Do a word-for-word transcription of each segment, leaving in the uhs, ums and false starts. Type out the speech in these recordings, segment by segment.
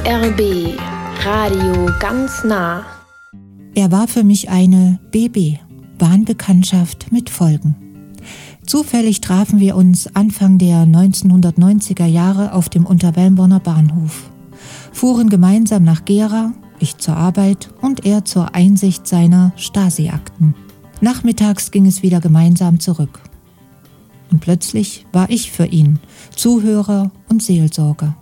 S R B, Radio ganz nah. Er war für mich eine B B, Bahnbekanntschaft mit Folgen. Zufällig trafen wir uns Anfang der neunzehnhundertneunziger Jahre auf dem Unterwelmborner Bahnhof, fuhren gemeinsam nach Gera, ich zur Arbeit und er zur Einsicht seiner Stasi-Akten. Nachmittags ging es wieder gemeinsam zurück. Und plötzlich war ich für ihn Zuhörer und Seelsorger.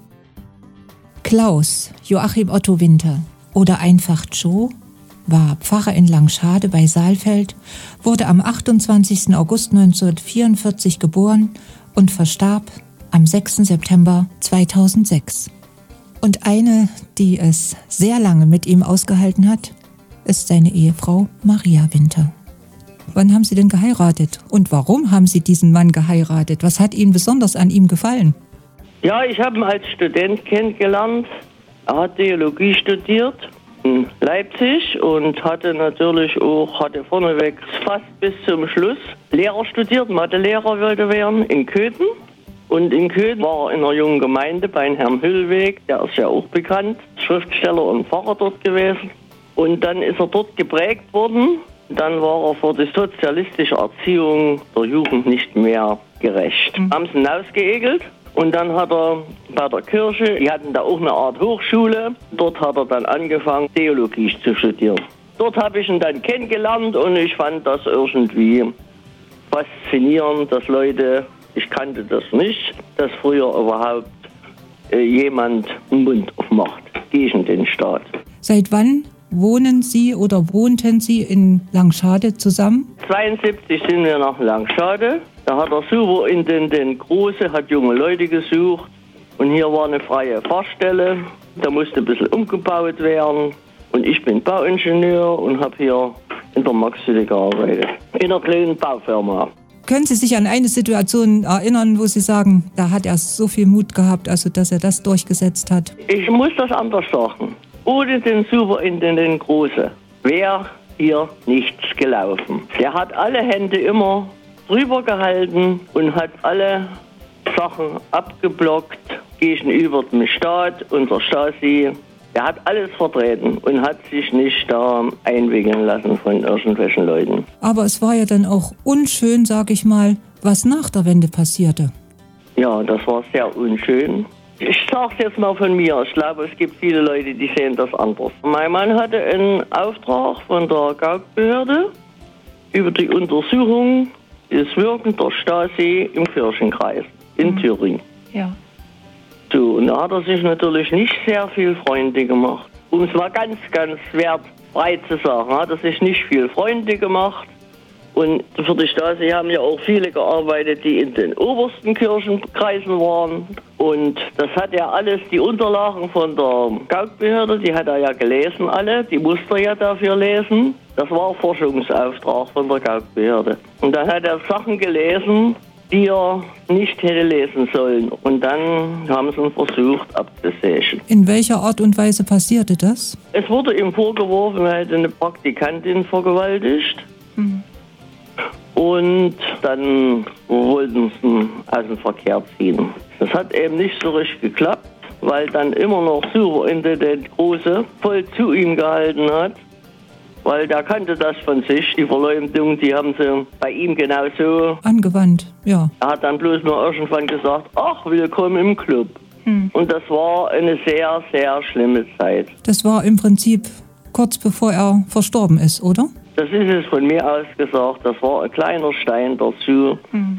Klaus Joachim Otto Winter oder einfach Joe war Pfarrer in Langschade bei Saalfeld, wurde am achtundzwanzigsten August neunzehnhundertvierundvierzig geboren und verstarb am sechsten September zweitausendsechs. Und eine, die es sehr lange mit ihm ausgehalten hat, ist seine Ehefrau Maria Winter. Wann haben Sie denn geheiratet? Und warum haben Sie diesen Mann geheiratet? Was hat Ihnen besonders an ihm gefallen? Ja, ich habe ihn als Student kennengelernt. Er hat Theologie studiert in Leipzig und hatte natürlich auch, hatte vorneweg fast bis zum Schluss Lehrer studiert, Mathelehrer wollte werden in Köthen. Und in Köthen war er in einer jungen Gemeinde bei Herrn Hüllweg, der ist ja auch bekannt, Schriftsteller und Pfarrer dort gewesen. Und dann ist er dort geprägt worden. Dann war er für die sozialistische Erziehung der Jugend nicht mehr gerecht. Mhm. Haben sie ihn ausgeekelt. Und dann hat er bei der Kirche, die hatten da auch eine Art Hochschule, dort hat er dann angefangen, Theologie zu studieren. Dort habe ich ihn dann kennengelernt und ich fand das irgendwie faszinierend, dass Leute, ich kannte das nicht, dass früher überhaupt äh, jemand den Mund aufmacht gegen den Staat. Seit wann wohnen Sie oder wohnten Sie in Langschade zusammen? zweiundsiebzig sind wir nach Langschade. Da hat der Superintendent Große, hat junge Leute gesucht. Und hier war eine freie Fahrstelle. Da musste ein bisschen umgebaut werden. Und ich bin Bauingenieur und habe hier in der Maxille gearbeitet. In einer kleinen Baufirma. Können Sie sich an eine Situation erinnern, wo Sie sagen, da hat er so viel Mut gehabt, also dass er das durchgesetzt hat? Ich muss das anders sagen. Ohne den Superintendent Große wäre hier nichts gelaufen. Der hat alle Hände immer drüber gehalten und hat alle Sachen abgeblockt gegenüber dem Staat und der Stasi. Er hat alles vertreten und hat sich nicht da einwickeln lassen von irgendwelchen Leuten. Aber es war ja dann auch unschön, sag ich mal, was nach der Wende passierte. Ja, das war sehr unschön. Ich sage es jetzt mal von mir. Ich glaube, es gibt viele Leute, die sehen das anders. Mein Mann hatte einen Auftrag von der Gaukbehörde über die Untersuchung des Wirkens der Stasi im Kirchenkreis in mhm. Thüringen. Ja. So, und da hat er sich natürlich nicht sehr viel Freunde gemacht. Um es mal ganz, ganz wertfrei zu sagen, hat er sich nicht viel Freunde gemacht. Und für die Stasi haben ja auch viele gearbeitet, die in den obersten Kirchenkreisen waren. Und das hat er alles, die Unterlagen von der Gaukbehörde, die hat er ja gelesen alle, die musste er ja dafür lesen. Das war Forschungsauftrag von der Gaukbehörde. Und dann hat er Sachen gelesen, die er nicht hätte lesen sollen. Und dann haben sie ihn versucht abzusägen. In welcher Art und Weise passierte das? Es wurde ihm vorgeworfen, er hätte eine Praktikantin vergewaltigt. Mhm. Und dann wollten sie ihn aus dem Verkehr ziehen. Das hat eben nicht so richtig geklappt, weil dann immer noch Superintendent Große voll zu ihm gehalten hat. Weil der kannte das von sich, die Verleumdung, die haben sie bei ihm genauso angewandt, ja. Er hat dann bloß nur irgendwann gesagt, ach, willkommen im Club. Hm. Und das war eine sehr, sehr schlimme Zeit. Das war im Prinzip kurz bevor er verstorben ist, oder? Das ist es von mir aus gesagt, das war ein kleiner Stein dazu, hm.